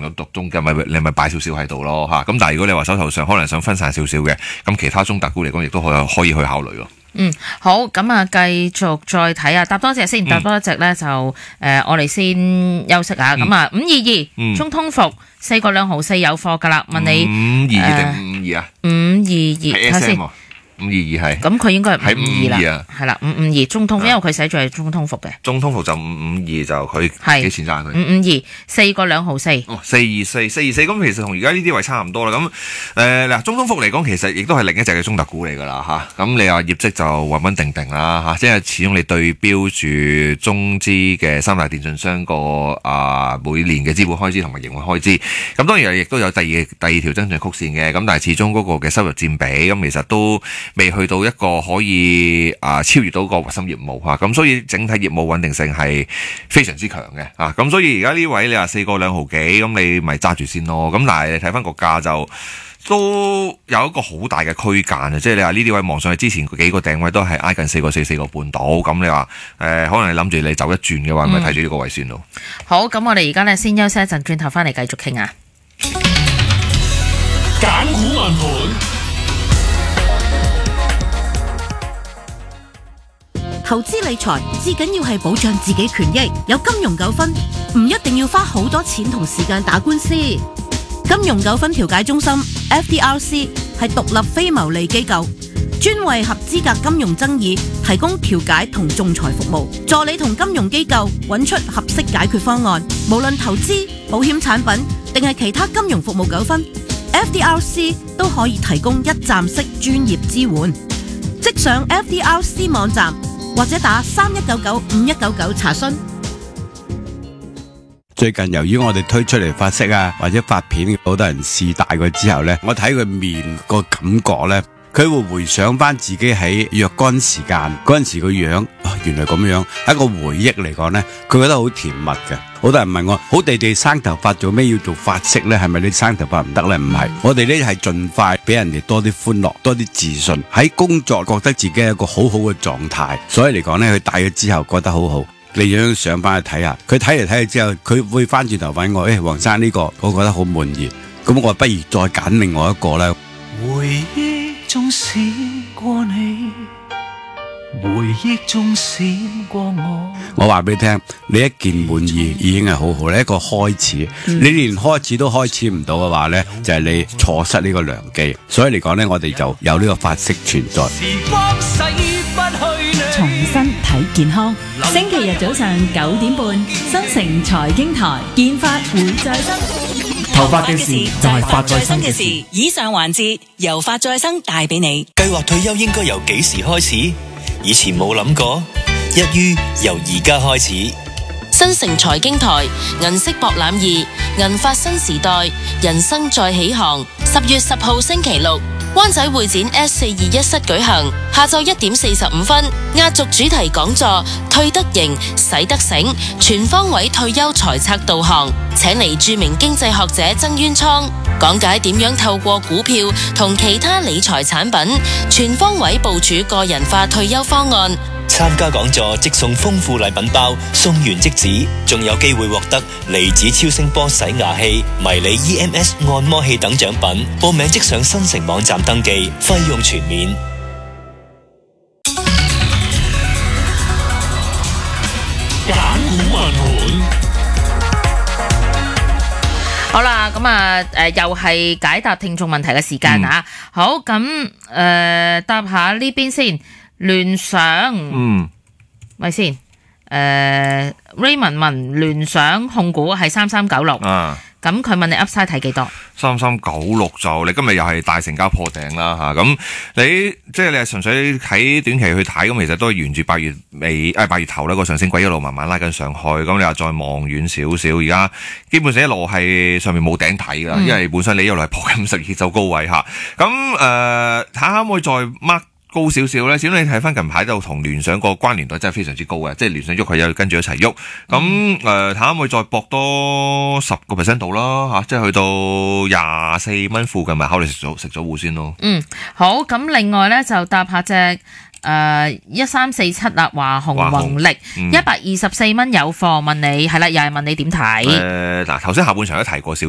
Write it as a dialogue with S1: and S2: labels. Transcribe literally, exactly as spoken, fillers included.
S1: 程度獨中嘅，咪你咪擺少少喺度咯嚇。咁但係如果你話手頭上可能想分散少少嘅，咁其他中特股嚟講，亦都可可以去考慮咯。
S2: 嗯，好，咁啊，繼續再睇啊，搭多隻先，搭多一隻咧就誒、呃，我哋先休息下。咁、嗯、啊，五二二中通服四個兩毫四有貨噶啦，問你
S1: 五二二定五五二啊？
S2: 五二二，睇下先。
S1: 五二二係，
S2: 咁佢應該係五二啦，係啦，五五二中通，因為佢寫住係中通服嘅。
S1: 中通服就五五二就佢幾錢賺佢？
S2: 五五二四個兩毫四。
S1: 哦，四二四，四二四，咁其實同而家呢啲位差唔多啦。咁誒嗱，中通服嚟講，其實亦都係另一隻嘅中特股嚟㗎啦嚇。咁你話業績就穩穩定定啦嚇，即係始終你對標住中資嘅三大電信商個啊每年嘅資本開支同埋營運開支。咁當然亦都有第二第二條增長曲線嘅。咁但係始終嗰個嘅收入佔比咁其實都未去到一個可以啊超越到個核心業務嚇，咁所以整體業務穩定性係非常之強嘅啊，咁所以而家呢位你話四個兩毫幾，咁你咪揸住先咯。咁但係你睇翻個價就都有一個好大嘅區間啊，即係你話呢啲位望上去之前幾個頂位都係挨近四個四、四個半到，咁你話誒、呃、可能你諗住你走一轉嘅話，咪睇住呢個位先咯。
S2: 好，咁我哋而家咧先休息一陣，轉頭翻嚟繼續傾啊。
S3: 揀股問盤。
S4: 投資理財至緊要係保障自己權益，有金融糾紛唔一定要花好多錢同時間打官司。金融糾紛調解中心 F D R C 係獨立非牟利機構，專為合資格金融爭議提供調解同仲裁服務，助你同金融機構揾出合適解決方案。無論投資、保險產品定係其他金融服務糾紛， F D R C 都可以提供一站式專業支援。即上 F D R C 網站或者打三一九九五一九九查詢。
S5: 最近由於我哋推出嚟發色啊，或者發片，好多人試戴過之後呢，我睇佢面個感覺呢，佢會回想翻自己喺若干時間嗰陣時個樣，哦，原來咁樣，一個回憶嚟講呢，佢覺得好甜蜜嘅。好多人問我，好地地生頭髮做咩要做發色呢？係咪你生頭髮唔得呢？唔係，我哋呢係盡快俾人哋多啲歡樂，多啲自信，喺工作覺得自己係一個好好嘅狀態，所以嚟講呢，佢戴咗之後覺得好好。你樣上翻去睇下，佢睇嚟睇去之後，佢會翻轉頭問我，誒、欸，黃生呢、這個我覺得好滿意，咁我不如再揀另外一個啦。
S6: 回憶中閃過你，回憶中閃過我。
S5: 我話俾你聽，你一件滿意已經係好好，你一個開始，嗯、你連開始都開始唔到嘅話呢，就係、是、你錯失呢個良機。所以嚟講呢，我哋就有呢個發色存在。
S6: 時光洗不去你。
S7: 重新睇健康，星期日早上九點半，新城財經台，健髮會再生。
S3: 頭髮嘅事就係髮再生嘅事。
S8: 以上環節由髮再生帶俾你。
S9: 計劃退休應該由幾時開始？以前冇諗過，一於由而家開始。
S8: 新城財經台銀色博覽二銀髮新時代人生再起航，十月十號星期六，灣仔會展 S 四二一室舉行，下晝一點四十五分，壓軸主題講座退得型使得醒，全方位退休財策導航，請嚟著名經濟學者曾淵滄講解點樣透過股票同其他理財產品，全方位部署個人化退休方案。
S9: 參加講座即送豐富禮品包，送完即止，仲有機會獲得離子超聲波洗牙器、迷你 E M S 按摩器等獎品。報名即上新城網站登記，費用全免。
S3: 揀股問盤。
S2: 好啦，咁啊，誒、呃，又係解答聽眾問題嘅時間啊！嗯、好，咁誒、呃，答下呢邊先。聯想，
S1: 嗯，
S2: 咪先，誒、呃、Raymond 問聯想控股係三三九六，啊，咁佢問你 Upside 睇幾多？
S1: 三三九六就你今日又係大成交破頂啦嚇，咁、啊、你即係你係純粹喺短期去睇，咁其實都係沿住八月尾誒八月頭呢個上升軌一路慢慢拉緊上去，咁你話再望遠少少，而家基本上一路係上面冇頂睇噶，嗯、因為本身你一路係破緊五十二周高位嚇，咁誒睇下可唔可以再 mark高少少咧，始終你睇翻近排就同聯想個關聯度真係非常之高嘅，即係聯想喐佢又跟住一齊喐，咁誒睇下可唔可以再搏多十個 percent 度啦嚇，即係去到廿四蚊附近咪考慮食咗食咗糊先咯。嗯，
S2: 好，咁另外咧就搭下隻誒一三四七啦，華虹宏力一百二十四蚊有貨，問你係啦，又係問你點睇？
S1: 誒嗱頭先下半場都提過少